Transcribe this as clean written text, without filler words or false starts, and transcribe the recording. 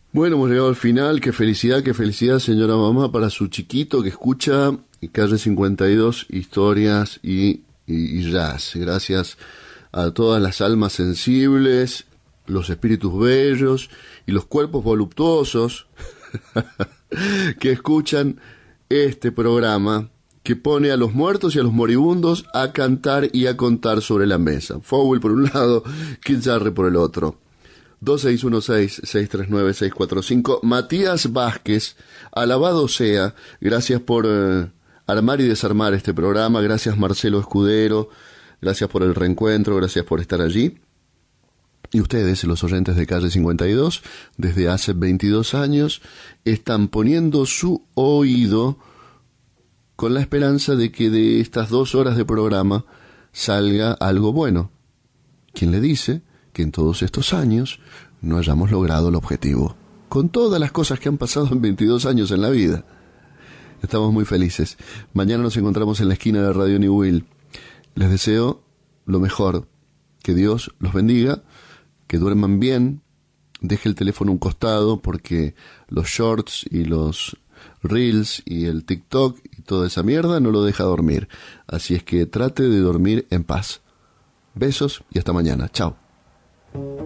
Bueno, hemos llegado al final. Qué felicidad, señora mamá, para su chiquito que escucha Calle 52, historias y jazz. Gracias a todas las almas sensibles, los espíritus bellos y los cuerpos voluptuosos que escuchan este programa que pone a los muertos y a los moribundos a cantar y a contar sobre la mesa. Fowell por un lado, Kizarre por el otro. 2616-639-645. Matías Vázquez, alabado sea, gracias por armar y desarmar este programa. Gracias Marcelo Escudero, gracias por el reencuentro, gracias por estar allí. Y ustedes, los oyentes de Calle 52, desde hace 22 años, están poniendo su oído con la esperanza de que de estas 2 horas de programa salga algo bueno. ¿Quién le dice que en todos estos años no hayamos logrado el objetivo? Con todas las cosas que han pasado en 22 años en la vida. Estamos muy felices. Mañana nos encontramos en la esquina de Radio New Will. Les deseo lo mejor. Que Dios los bendiga. Que duerman bien, deje el teléfono a un costado porque los shorts y los reels y el TikTok y toda esa mierda no lo deja dormir. Así es que trate de dormir en paz. Besos y hasta mañana. Chao.